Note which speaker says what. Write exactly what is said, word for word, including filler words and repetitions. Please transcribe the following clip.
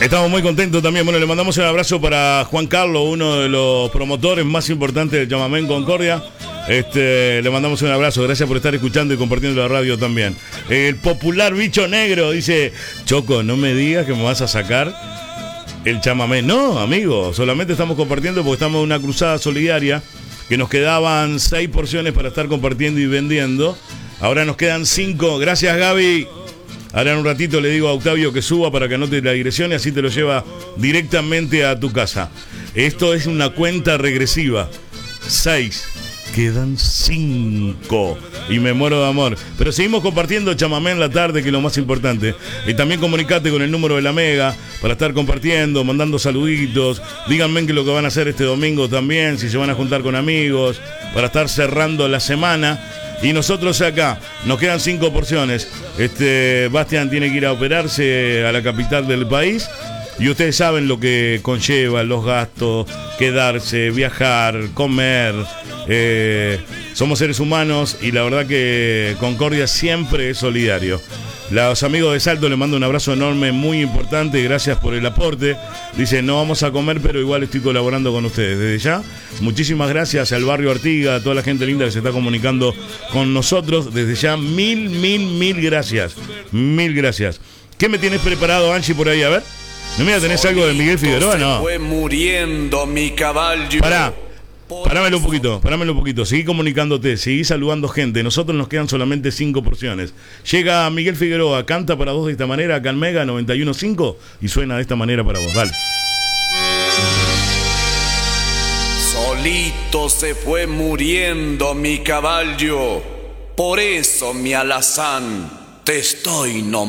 Speaker 1: Estamos muy contentos también. Bueno, le mandamos un abrazo para Juan Carlos, uno de los promotores más importantes del Chamamé en Concordia. Este, le mandamos un abrazo, gracias por estar escuchando y compartiendo la radio también. El popular bicho negro dice: Choco, no me digas que me vas a sacar el chamamé. No, amigo, solamente estamos compartiendo porque estamos en una cruzada solidaria, que nos quedaban seis porciones para estar compartiendo y vendiendo. Ahora nos quedan cinco. Gracias, Gaby. Ahora en un ratito le digo a Octavio que suba para que anote la dirección y así te lo lleva directamente a tu casa. Esto es una cuenta regresiva. Seis. Quedan cinco. Y me muero de amor. Pero seguimos compartiendo chamamé en la tarde, que es lo más importante. Y también comunicate con el número de la Mega para estar compartiendo, mandando saluditos. Díganme qué es lo que van a hacer este domingo también, si se van a juntar con amigos, para estar cerrando la semana. Y nosotros acá, nos quedan cinco porciones. Este, Bastián tiene que ir a operarse a la capital del país. Y ustedes saben lo que conlleva, los gastos, quedarse, viajar, comer. Eh, somos seres humanos y la verdad que Concordia siempre es solidario. Los amigos de Salto le mando un abrazo enorme, muy importante, gracias por el aporte. Dice, no vamos a comer, pero igual estoy colaborando con ustedes. Desde ya, muchísimas gracias al barrio Artiga, a toda la gente linda que se está comunicando con nosotros. Desde ya, mil, mil, mil gracias. Mil gracias. ¿Qué me tienes preparado, Angie, por ahí? A ver. ¿No me tenés algo de Miguel Figueroa? No.
Speaker 2: Fue muriendo mi caballo.
Speaker 1: Pará. Parámelo un poquito, parámelo un poquito. Seguí comunicándote, seguí saludando gente. Nosotros nos quedan solamente cinco porciones. Llega Miguel Figueroa, canta para vos de esta manera, acá en Mega noventa y uno punto cinco, y suena de esta manera para vos. Dale.
Speaker 2: Solito se fue muriendo mi caballo. Por eso, mi alazán, te estoy nombrando.